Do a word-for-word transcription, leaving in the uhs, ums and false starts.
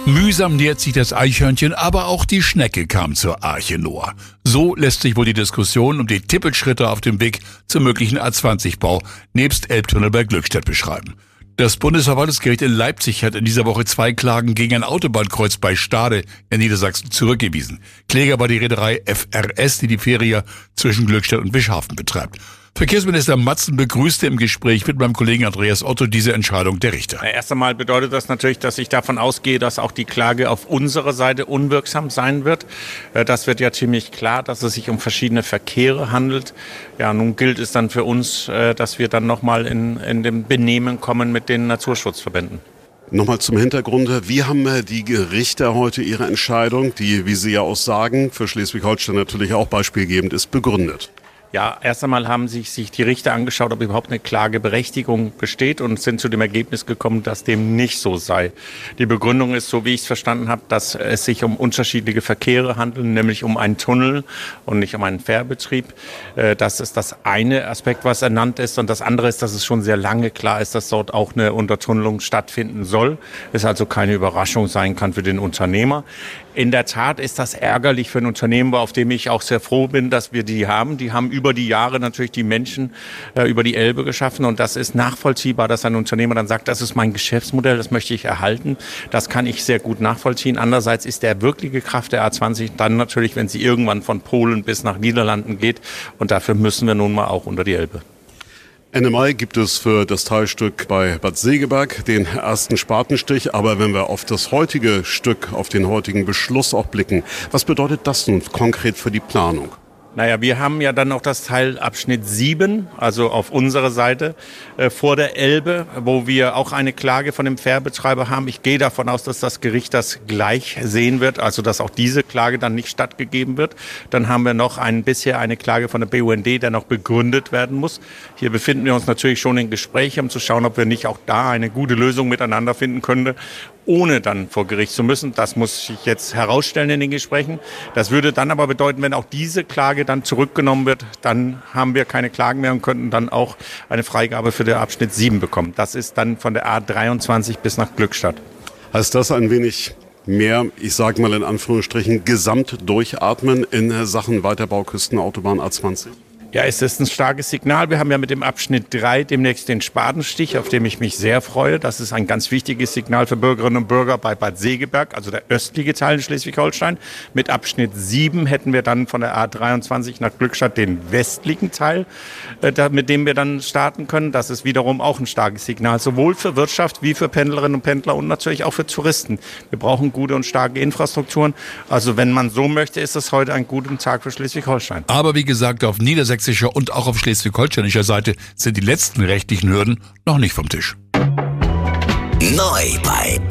Mühsam nähert sich das Eichhörnchen, aber auch die Schnecke kam zur Arche Noah. So lässt sich wohl die Diskussion um die Tippelschritte auf dem Weg zum möglichen A zwanzig Bau nebst Elbtunnel bei Glückstadt beschreiben. Das Bundesverwaltungsgericht in Leipzig hat in dieser Woche zwei Klagen gegen ein Autobahnkreuz bei Stade in Niedersachsen zurückgewiesen. Kläger war die Reederei F R S, die die Fähre zwischen Glückstadt und Bischhafen betreibt. Verkehrsminister Matzen begrüßte im Gespräch mit meinem Kollegen Andreas Otto diese Entscheidung der Richter. Erst einmal bedeutet das natürlich, dass ich davon ausgehe, dass auch die Klage auf unserer Seite unwirksam sein wird. Das wird ja ziemlich klar, dass es sich um verschiedene Verkehre handelt. Ja, nun gilt es dann für uns, dass wir dann nochmal in, in dem Benehmen kommen mit den Naturschutzverbänden. Nochmal zum Hintergrund. Wie haben die Gerichte heute ihre Entscheidung, die, wie Sie ja auch sagen, für Schleswig-Holstein natürlich auch beispielgebend ist, begründet? Ja, erst einmal haben sich, sich die Richter angeschaut, ob überhaupt eine Klageberechtigung besteht und sind zu dem Ergebnis gekommen, dass dem nicht so sei. Die Begründung ist, so wie ich es verstanden habe, dass es sich um unterschiedliche Verkehre handelt, nämlich um einen Tunnel und nicht um einen Fährbetrieb. Das ist das eine Aspekt, was ernannt ist. Und das andere ist, dass es schon sehr lange klar ist, dass dort auch eine Untertunnelung stattfinden soll. Es also keine Überraschung sein kann für den Unternehmer. In der Tat ist das ärgerlich für ein Unternehmen, auf dem ich auch sehr froh bin, dass wir die haben. Die haben über die Jahre natürlich die Menschen äh, über die Elbe geschaffen. Und das ist nachvollziehbar, dass ein Unternehmer dann sagt, das ist mein Geschäftsmodell, das möchte ich erhalten. Das kann ich sehr gut nachvollziehen. Andererseits ist der wirkliche Kraft der A zwanzig dann natürlich, wenn sie irgendwann von Polen bis nach Niederlanden geht. Und dafür müssen wir nun mal auch unter die Elbe. Ende Mai gibt es für das Teilstück bei Bad Segeberg den ersten Spatenstich. Aber wenn wir auf das heutige Stück, auf den heutigen Beschluss auch blicken, was bedeutet das nun konkret für die Planung? Naja, wir haben ja dann noch das Teil Abschnitt sieben, also auf unserer Seite, äh, vor der Elbe, wo wir auch eine Klage von dem Fährbetreiber haben. Ich gehe davon aus, dass das Gericht das gleich sehen wird, also dass auch diese Klage dann nicht stattgegeben wird. Dann haben wir noch ein, bisher eine Klage von der B U N D, der noch begründet werden muss. Hier befinden wir uns natürlich schon in Gesprächen, um zu schauen, ob wir nicht auch da eine gute Lösung miteinander finden können, ohne dann vor Gericht zu müssen. Das muss sich jetzt herausstellen in den Gesprächen. Das würde dann aber bedeuten, wenn auch diese Klage dann zurückgenommen wird, dann haben wir keine Klagen mehr und könnten dann auch eine Freigabe für den Abschnitt sieben bekommen. Das ist dann von der A dreiundzwanzig bis nach Glückstadt. Heißt das ein wenig mehr, ich sage mal in Anführungsstrichen, gesamt durchatmen in Sachen Weiterbau Küstenautobahn A zwanzig? Ja, es ist ein starkes Signal. Wir haben ja mit dem Abschnitt drei demnächst den Spatenstich, auf dem ich mich sehr freue. Das ist ein ganz wichtiges Signal für Bürgerinnen und Bürger bei Bad Segeberg, also der östliche Teil in Schleswig-Holstein. Mit Abschnitt sieben hätten wir dann von der A dreiundzwanzig nach Glückstadt den westlichen Teil, äh, mit dem wir dann starten können. Das ist wiederum auch ein starkes Signal, sowohl für Wirtschaft wie für Pendlerinnen und Pendler und natürlich auch für Touristen. Wir brauchen gute und starke Infrastrukturen. Also wenn man so möchte, ist es heute ein guter Tag für Schleswig-Holstein. Aber wie gesagt, auf Niedersächsischer und auch auf schleswig-holsteinischer Seite sind die letzten rechtlichen Hürden noch nicht vom Tisch. Neu bei